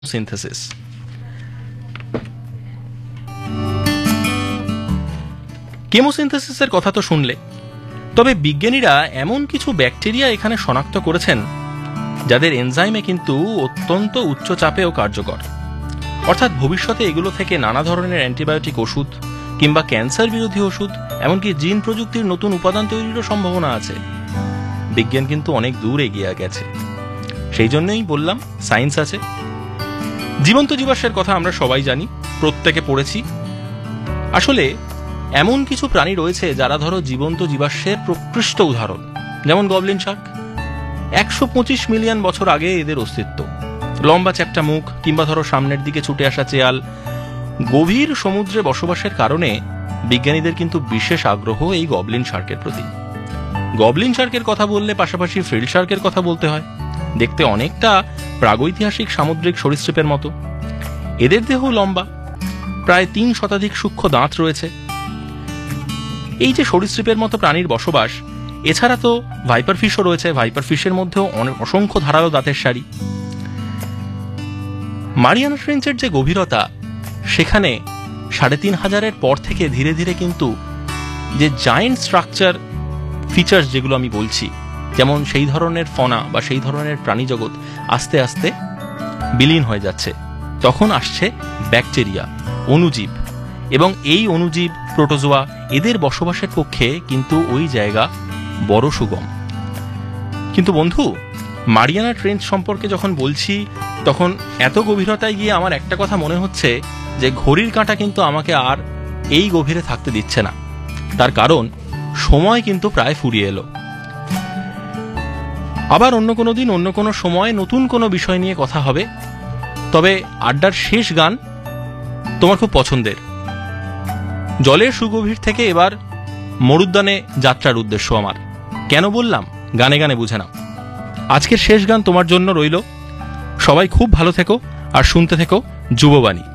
Synthesis. কেমোসিনথেসিসের কথা তো শুনলে, তবে বিজ্ঞানীরা এমন কিছু ব্যাকটেরিয়া এখানে শনাক্ত করেছেন যাদের এনজাইমে কিন্তু অত্যন্ত উচ্চ চাপেও কার্যকর। অর্থাৎ ভবিষ্যতে এগুলো থেকে নানা ধরনের অ্যান্টিবায়োটিক ওষুধ কিংবা ক্যান্সার বিরোধী ওষুধ, এমনকি জিন প্রযুক্তির নতুন উপাদান তৈরিরও সম্ভাবনা আছে। বিজ্ঞান কিন্তু অনেক দূর এগিয়ে গেছে, সেই জন্যই বললাম সায়েন্স আছে। জীবন্ত জীবাশ্মের কথা আমরা সবাই জানি, প্রত্যেকে পড়েছি। আসলে এমন কিছু প্রাণী রয়েছে যারা ধরো জীবন্ত জীবাশ্মের প্রকৃষ্ট উদাহরণ, যেমন গবলিন শার্ক। 125 মিলিয়ন বছর আগে এদের অস্তিত্ব। লম্বা চ্যাপ্টা মুখ কিংবা ধরো সামনের দিকে ছুটে আসা চেয়াল। গভীর সমুদ্রে বসবাসের কারণে বিজ্ঞানীদের কিন্তু বিশেষ আগ্রহ এই গবলিন শার্কের প্রতি। গবলিন শার্কের কথা বললে পাশাপাশি ফ্রিল শার্কের কথা বলতে হয়। দেখতে অনেকটা প্রাগৈতিহাসিক সামুদ্রিক সরীসৃপের মতো। এদের দেহ লম্বা, প্রায় 3 শতাধিক সূক্ষ্ম দাঁত রয়েছে। এই যে সরীসৃপের মতো প্রাণীর বসবাস, এছাড়া তো ভাইপার ফিশও রয়েছে। ভাইপার ফিশের মধ্যেও অসংখ্য ধারালো দাঁতের সারি। মারিয়ানা ট্রেঞ্চের যে গভীরতা, সেখানে 3500-এর পর থেকে ধীরে ধীরে কিন্তু যে জায়েন্ট স্ট্রাকচার ফিচার্স যেগুলো আমি বলছি, যেমন সেই ধরনের ফনা বা সেই ধরনের প্রাণী জগৎ আস্তে আস্তে বিলীন হয়ে যাচ্ছে। তখন আসছে ব্যাকটেরিয়া, অণুজীব, এবং এই অণুজীব প্রোটোজোয়া, এদের বসবাসের পক্ষে কিন্তু ওই জায়গা বড় সুগম। কিন্তু বন্ধু, মারিয়ানা ট্রেঞ্চ সম্পর্কে যখন বলছি, তখন এত গভীরতায় গিয়ে আমার একটা কথা মনে হচ্ছে যে ঘড়ির কাঁটা কিন্তু আমাকে আর এই গভীরে থাকতে দিচ্ছে না। তার কারণ সময় কিন্তু প্রায় ফুরিয়ে এলো। আবার অন্য কোনো দিন অন্য কোনো সময় নতুন কোনো বিষয় নিয়ে কথা হবে। তবে আড্ডার শেষ গান তোমার খুব পছন্দের। জলের সুগভীর থেকে এবার মরুদ্যানে যাত্রার উদ্দেশ্য আমার। কেন বললাম? গানে গানে বুঝে নাও। আজকের শেষ গান তোমার জন্য রইল। সবাই খুব ভালো থেকো আর শুনতে থেকো যুববাণী।